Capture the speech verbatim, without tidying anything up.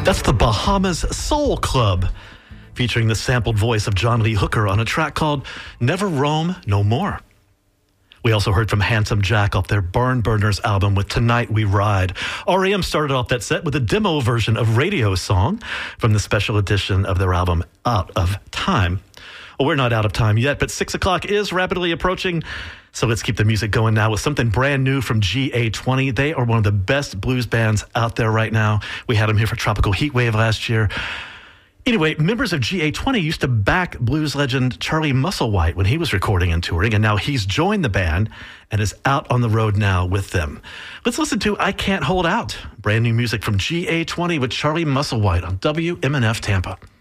That's the Bahamas Soul Club, featuring the sampled voice of John Lee Hooker on a track called Never Roam No More. We also heard from Handsome Jack off their Barn Burners album with Tonight We Ride. R E M started off that set with a demo version of Radio Song from the special edition of their album Out of Time. Well, we're not out of time yet, but six o'clock is rapidly approaching. So let's keep the music going now with something brand new from G A twenty. They are one of the best blues bands out there right now. We had them here for Tropical Heatwave last year. Anyway, members of G A twenty used to back blues legend Charlie Musselwhite when he was recording and touring, and now he's joined the band and is out on the road now with them. Let's listen to I Can't Hold Out, brand new music from G A twenty with Charlie Musselwhite on W M N F Tampa.